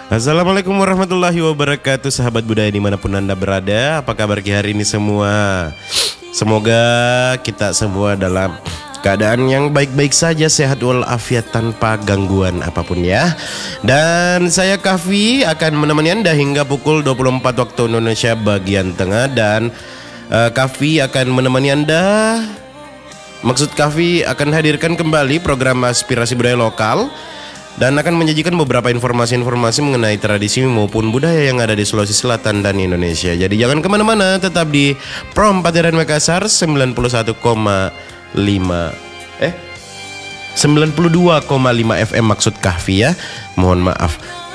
Assalamualaikum warahmatullahi wabarakatuh, sahabat budaya dimanapun Anda berada. Apa kabar hari ini semua? Semoga kita semua dalam keadaan yang baik-baik saja, sehat walafiat tanpa gangguan apapun ya. Dan saya Kahfi akan menemani Anda hingga pukul 24 waktu Indonesia bagian tengah. Dan Kahfi akan menemani Anda. Maksud Kahfi akan hadirkan kembali program Aspirasi Budaya Lokal dan akan menyajikan beberapa informasi-informasi mengenai tradisi maupun budaya yang ada di Sulawesi Selatan dan Indonesia. Jadi jangan kemana-mana, tetap di Prom Patiran Makassar 92,5 FM maksud Kahfi ya. Mohon maaf.